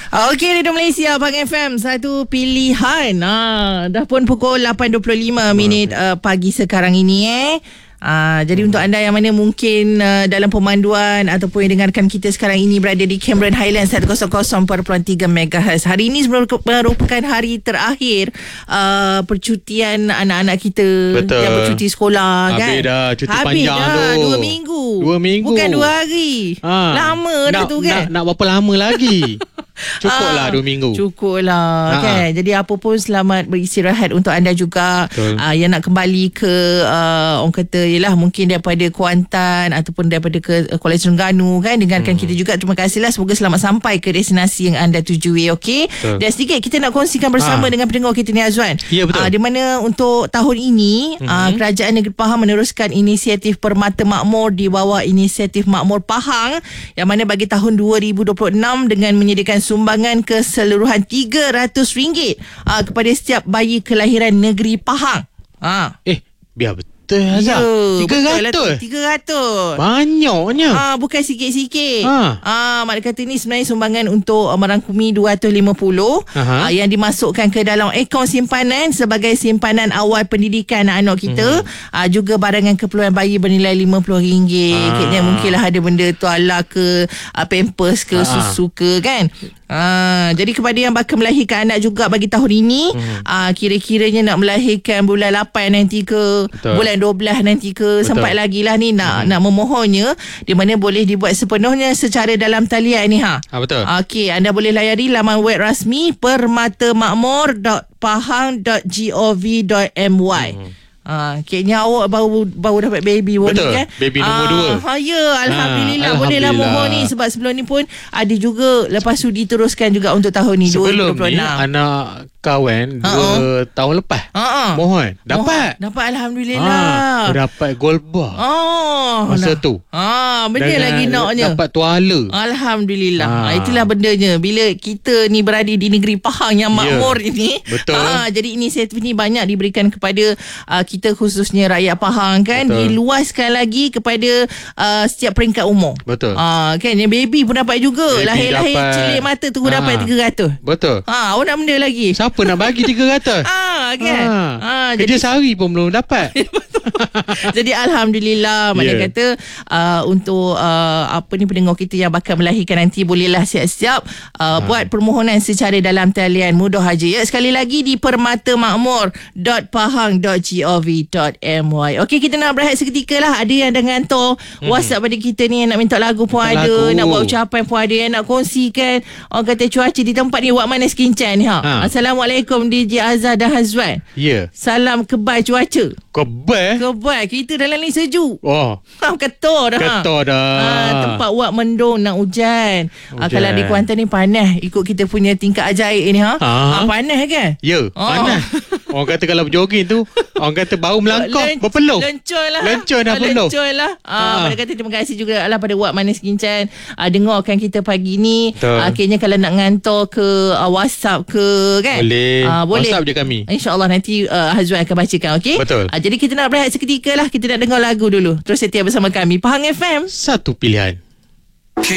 Okey, Radio Malaysia, Abang FM, satu pilihan. Dah pun pukul 8.25 minit pagi sekarang ini jadi untuk anda yang mana mungkin dalam pemanduan ataupun yang dengarkan kita sekarang ini berada di Cameron Highlands 100.3 MHz. Hari ini merupakan hari terakhir percutian anak-anak kita. Betul. Yang bercuti sekolah. Habis kan? dah cuti Habis panjang dah, tu. 2 minggu. 2 minggu. Bukan 2 hari. Lama dah tu kan. Nak berapa lama lagi? Cukuplah 2 minggu. Cukuplah kan. Jadi apa pun selamat beristirahat untuk anda juga yang nak kembali ke orang kata yelah mungkin daripada Kuantan ataupun daripada ke Kuala Terengganu kan, dengarkan kita juga. Terima kasihlah, semoga selamat sampai ke destinasi yang anda tujui. Okey. Dan sedikit kita nak kongsikan bersama dengan pendengar kita ni, Azwan. Ya, betul. Di mana untuk tahun ini Kerajaan Negeri Pahang meneruskan inisiatif Permata Makmur di bawah inisiatif Makmur Pahang, yang mana bagi tahun 2026 dengan menyediakan sumbangan keseluruhan RM300 kepada setiap bayi kelahiran negeri Pahang. Biar betul Azhar. 300? 300. Banyaknya. Bukan sikit-sikit. Mak kata ni sebenarnya sumbangan untuk merangkumi 250 yang dimasukkan ke dalam akaun simpanan sebagai simpanan awal pendidikan anak-anak kita. Juga barangan keperluan bayi bernilai RM50. Kayaknya mungkinlah ada benda tuala ke, pampers ke, susu ke kan. Jadi kepada yang bakal melahirkan anak juga bagi tahun ini, kira-kiranya nak melahirkan bulan 8 nanti ke, bulan 12 nanti ke, sempat lagi lah ni nak memohonnya, di mana boleh dibuat sepenuhnya secara dalam talian ni. Betul. Okey, anda boleh layari laman web rasmi permatamakmur.pahang.gov.my. Kayaknya awak baru dapat baby ni kan. Baby nombor 2. Ya, Alhamdulillah. Bolehlah mohon ni. Sebab sebelum ni pun ada juga, lepas tu diteruskan juga untuk tahun ni. Sebelum 2026. ni anak kawan 2 tahun lepas mohon dapat. Alhamdulillah. Dapat gold bar masa tu. Benda lagi naknya. Dapat tuala. Alhamdulillah. Itulah bendanya. Bila kita ni berada di negeri Pahang yang makmur ini. Betul. Jadi inisiatif ni banyak diberikan kepada kita, khususnya rakyat Pahang kan. Diluaskan lagi kepada setiap peringkat umur. Betul. Kan yang baby pun dapat juga. Lahir-lahir celik mata tu dapat 300. Betul. Awak nak benda lagi? Siapa nak bagi 300? Kan. Kerja sehari pun belum dapat. Jadi Alhamdulillah. Mana kata untuk pendengar kita yang bakal melahirkan nanti, bolehlah siap-siap buat permohonan secara dalam talian. Mudah aja ya. Sekali lagi di permatamakmur.pahang.gov.my. Okey, kita nak berehat seketika lah. Ada yang dah hantar WhatsApp pada kita ni, yang nak minta lagu pun ada, nak buat ucapan pun ada, yang nak kongsikan orang kata cuaca di tempat ni. Wak mana Skincan ni Assalamualaikum DJ Azhar dan Hazwan. Salam kebal cuaca. Kebal. Kita dalam ni sejuk. Ketor dah. Tempat Wak mendung nak hujan. Kalau di Kuantan ni panas, ikut kita punya tingkat ajaib ni. Panas kan? Ya, panas. Orang kata kalau berjoging tu, orang kata bau melangkah, berpeluh. Lencur lah. Pada kata terima kasih juga lah pada Wak Manis Kincan, dengarkan kita pagi ni. Akhirnya kalau nak ngantor ke WhatsApp ke kan, boleh. WhatsApp je kami, InsyaAllah nanti Hazwan akan bacakan. Okay? Betul. Jadi kita nak berehat seketika lah. Kita nak dengar lagu dulu. Terus setia bersama kami Pahang FM, satu pilihan.